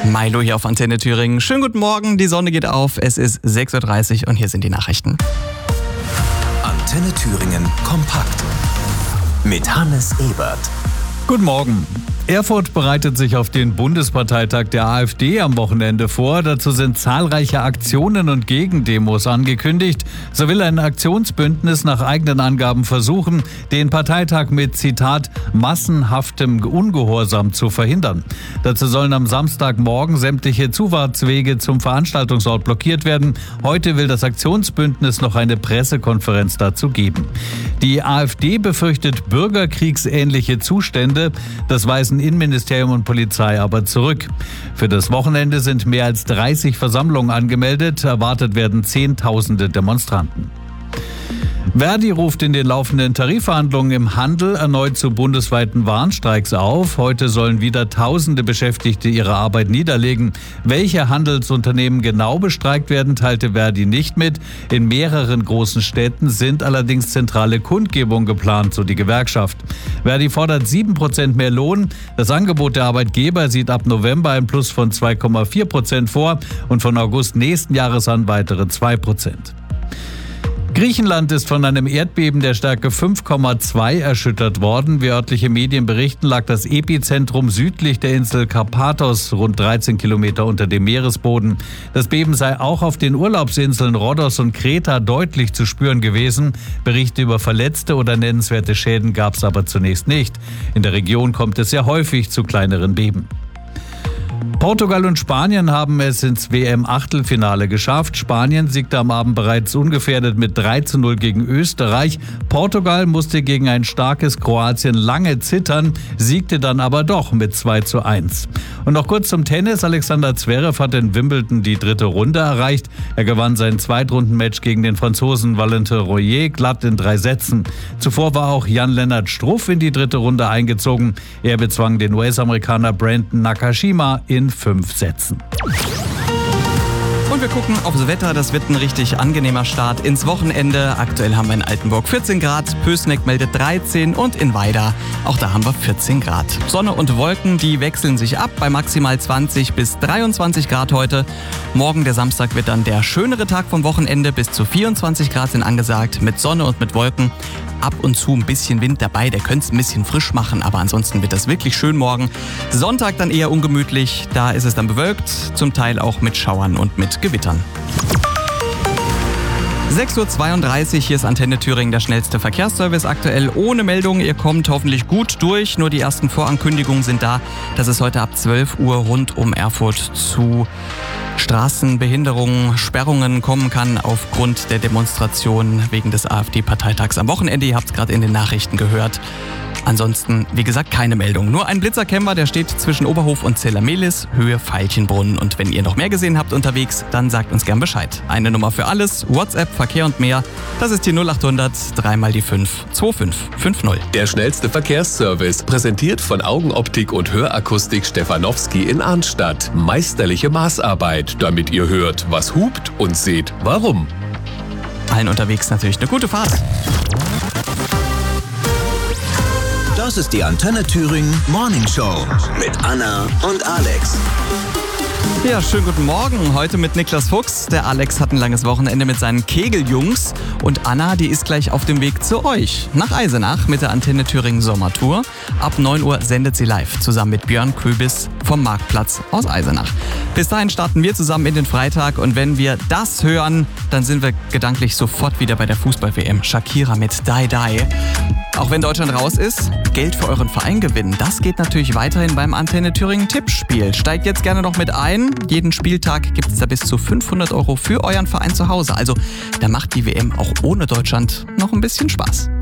Milo hier auf Antenne Thüringen. Schönen guten Morgen, die Sonne geht auf, es ist 6.30 Uhr und hier sind die Nachrichten. Antenne Thüringen kompakt mit Hannes Ebert. Guten Morgen. Erfurt bereitet sich auf den Bundesparteitag der AfD am Wochenende vor. Dazu sind zahlreiche Aktionen und Gegendemos angekündigt. So will ein Aktionsbündnis nach eigenen Angaben versuchen, den Parteitag mit, Zitat, massenhaftem Ungehorsam zu verhindern. Dazu sollen am Samstagmorgen sämtliche Zufahrtswege zum Veranstaltungsort blockiert werden. Heute will das Aktionsbündnis noch eine Pressekonferenz dazu geben. Die AfD befürchtet bürgerkriegsähnliche Zustände. Das weisen Innenministerium und Polizei aber zurück. Für das Wochenende sind mehr als 30 Versammlungen angemeldet. Erwartet werden Zehntausende Demonstranten. Verdi ruft in den laufenden Tarifverhandlungen im Handel erneut zu bundesweiten Warnstreiks auf. Heute sollen wieder Tausende Beschäftigte ihre Arbeit niederlegen. Welche Handelsunternehmen genau bestreikt werden, teilte Verdi nicht mit. In mehreren großen Städten sind allerdings zentrale Kundgebungen geplant, so die Gewerkschaft. Verdi fordert 7% mehr Lohn. Das Angebot der Arbeitgeber sieht ab November ein Plus von 2,4% vor und von August nächsten Jahres an weitere 2%. Griechenland ist von einem Erdbeben der Stärke 5,2 erschüttert worden. Wie örtliche Medien berichten, lag das Epizentrum südlich der Insel Karpathos, rund 13 Kilometer unter dem Meeresboden. Das Beben sei auch auf den Urlaubsinseln Rhodos und Kreta deutlich zu spüren gewesen. Berichte über Verletzte oder nennenswerte Schäden gab es aber zunächst nicht. In der Region kommt es sehr häufig zu kleineren Beben. Portugal und Spanien haben es ins WM-Achtelfinale geschafft. Spanien siegte am Abend bereits ungefährdet mit 3:0 gegen Österreich. Portugal musste gegen ein starkes Kroatien lange zittern, siegte dann aber doch mit 2:1. Und noch kurz zum Tennis. Alexander Zverev hat in Wimbledon die dritte Runde erreicht. Er gewann sein Zweitrundenmatch gegen den Franzosen Valentin Royer glatt in 3 Sätzen. Zuvor war auch Jan-Lennart Struff in die dritte Runde eingezogen. Er bezwang den US-Amerikaner Brandon Nakashima in 5 Sätzen. Und wir gucken aufs Wetter. Das wird ein richtig angenehmer Start ins Wochenende. Aktuell haben wir in Altenburg 14 Grad, Pößneck meldet 13 und in Weida, auch da haben wir 14 Grad. Sonne und Wolken, die wechseln sich ab bei maximal 20 bis 23 Grad heute. Morgen, der Samstag, wird dann der schönere Tag vom Wochenende. Bis zu 24 Grad sind angesagt, mit Sonne und mit Wolken. Ab und zu ein bisschen Wind dabei, der könnte es ein bisschen frisch machen, aber ansonsten wird das wirklich schön morgen. Sonntag dann eher ungemütlich, da ist es dann bewölkt, zum Teil auch mit Schauern und mit Gewittern. 6.32 Uhr, hier ist Antenne Thüringen, der schnellste Verkehrsservice aktuell ohne Meldung. Ihr kommt hoffentlich gut durch, nur die ersten Vorankündigungen sind da, dass es heute ab 12 Uhr rund um Erfurt zu Straßenbehinderungen, Sperrungen kommen kann aufgrund der Demonstration wegen des AfD-Parteitags am Wochenende. Ihr habt es gerade in den Nachrichten gehört. Ansonsten, wie gesagt, keine Meldung. Nur ein Blitzerkämmer, der steht zwischen Oberhof und Zellermelis, Höhe Veilchenbrunn. Und wenn ihr noch mehr gesehen habt unterwegs, dann sagt uns gern Bescheid. Eine Nummer für alles, WhatsApp, Verkehr und mehr. Das ist die 0800 3 mal die 5 2550. Der schnellste Verkehrsservice, präsentiert von Augenoptik und Hörakustik Stefanowski in Arnstadt. Meisterliche Maßarbeit, damit ihr hört, was hupt und seht, warum. Allen unterwegs natürlich eine gute Fahrt. Das ist die Antenne Thüringen Morning Show mit Anna und Alex. Ja, schönen guten Morgen. Heute mit Niklas Fuchs. Der Alex hat ein langes Wochenende mit seinen Kegeljungs. Und Anna, die ist gleich auf dem Weg zu euch. Nach Eisenach mit der Antenne Thüringen Sommertour. Ab 9 Uhr sendet sie live zusammen mit Björn Köbis vom Marktplatz aus Eisenach. Bis dahin starten wir zusammen in den Freitag. Und wenn wir das hören, dann sind wir gedanklich sofort wieder bei der Fußball-WM. Shakira mit Die Die. Auch wenn Deutschland raus ist, Geld für euren Verein gewinnen. Das geht natürlich weiterhin beim Antenne Thüringen Tippspiel. Steigt jetzt gerne noch mit ein. Jeden Spieltag gibt es da bis zu 500 € für euren Verein zu Hause. Also da macht die WM auch ohne Deutschland noch ein bisschen Spaß.